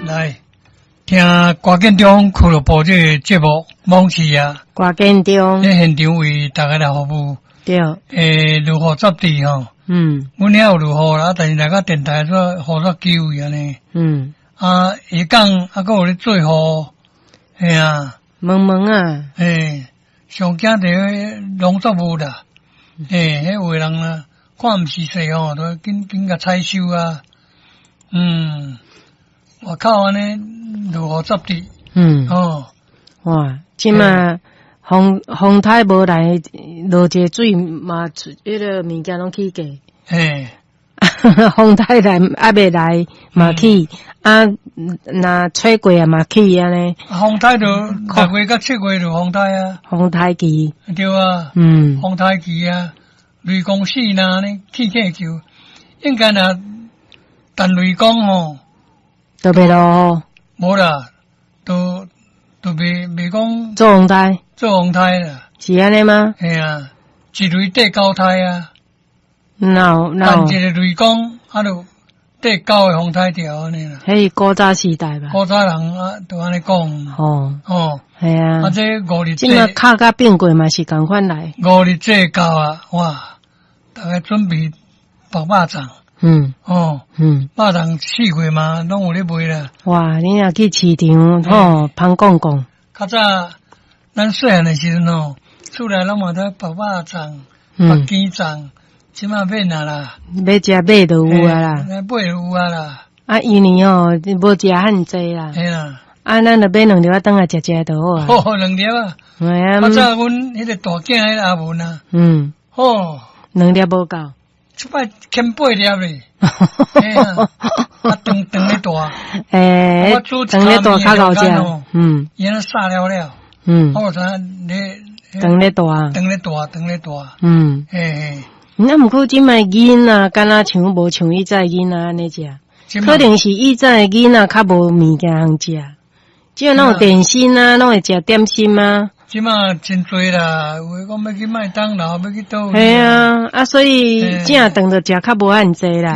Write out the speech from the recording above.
来听郭建中俱乐部这个节目，往期啊， 郭建中在现场为大家来服务。 对， 如何执地吼？阮遐有如何啦，但是来个电台说合作机会安尼。下讲还佫有咧做好，嘿啊， 问啊， 上惊着农作物啦，迄有诶人啦，看毋是势吼，都紧甲采收啊。外口安尼如何执地？ 哇，即嘛风台无来，落一水嘛，迄个物件拢起价。风台来还未来嘛起，若吹过啊嘛起安尼。 风台就6月到7月就风台啊。风台期。 对啊。风台期啊，雷公死呐呢，起价就应该若但雷公吼， 都袂落。 无啦，都袂讲做风台。 做风台啦。 是安尼吗？ 系啊，一雷缀9台啊。 但一个雷公，就缀9个风台条安尼啦。 迄古早时代吧。 古早人都安尼讲。 系啊。 这5日即嘛卡甲变过嘛是共款来。 5日节到啊，哇！大家准备爆肉粽。肉粽4月嘛，拢有咧卖啦。 哇！你若去市场芳讲讲。 较早咱细汉诶时阵厝内拢嘛在爆肉粽、白鸡粽，即马免啊啦。 要食买就有啊啦。 买就有啊啦。 因为无食遐济啦。 嘿啦。 咱就买2粒转来食就好啊。 2粒啊。较早阮迄个大囝迄个阿文啊。 2粒无够。 即摆欠8粒咧。嘿啊。长咧大。我煮长咧大较好食。伊安撒了了。我知咧。 长咧大。 嘿。 那毋过即摆囡仔敢若像无像以前囡仔安尼食，可能是以前囡仔较无物件通食，只有那种点心啊，拢会食点心啊。 即马真多啦，有诶讲要去麦当劳，要去倒。 系啊，所以正顿着食较无遐济啦。